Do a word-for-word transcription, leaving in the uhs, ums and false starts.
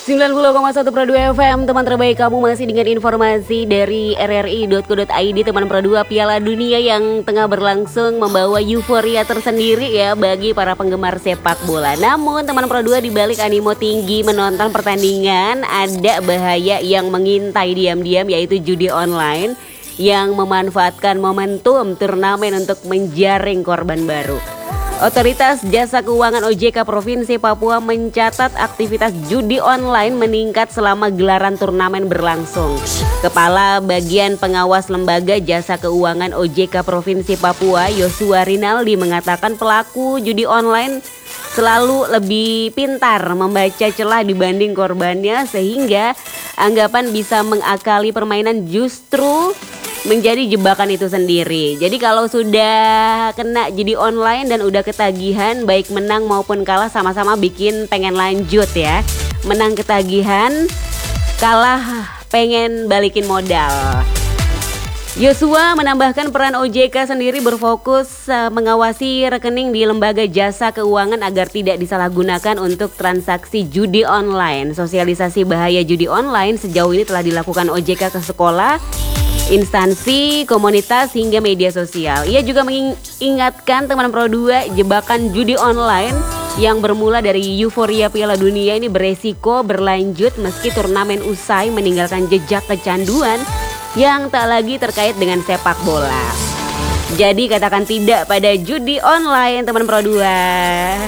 sembilan puluh koma satu Pro dua F M, teman terbaik kamu, masih dengan informasi dari r r i titik co titik i d. Teman Pro dua, Piala Dunia yang tengah berlangsung membawa euforia tersendiri ya bagi para penggemar sepak bola. Namun teman Pro dua, di balik animo tinggi menonton pertandingan, ada bahaya yang mengintai diam-diam, yaitu judi online yang memanfaatkan momentum turnamen untuk menjaring korban baru. Otoritas Jasa Keuangan O J K Provinsi Papua mencatat aktivitas judi online meningkat selama gelaran turnamen berlangsung. Kepala Bagian Pengawas Lembaga Jasa Keuangan O J K Provinsi Papua, Yosua Rinaldi, mengatakan pelaku judi online selalu lebih pintar membaca celah dibanding korbannya, sehingga anggapan bisa mengakali permainan justru menjadi jebakan itu sendiri. Jadi kalau sudah kena judi online dan udah ketagihan, baik menang maupun kalah sama-sama bikin pengen lanjut ya. Menang ketagihan, kalah pengen balikin modal. Yosua menambahkan peran O J K sendiri berfokus uh, mengawasi rekening di lembaga jasa keuangan agar tidak disalahgunakan untuk transaksi judi online. Sosialisasi bahaya judi online sejauh ini telah dilakukan O J K ke sekolah, instansi, komunitas, hingga media sosial. Ia juga mengingatkan teman Pro dua, jebakan judi online yang bermula dari euforia Piala Dunia ini beresiko berlanjut meski turnamen usai, meninggalkan jejak kecanduan yang tak lagi terkait dengan sepak bola. Jadi katakan tidak pada judi online, teman Pro dua.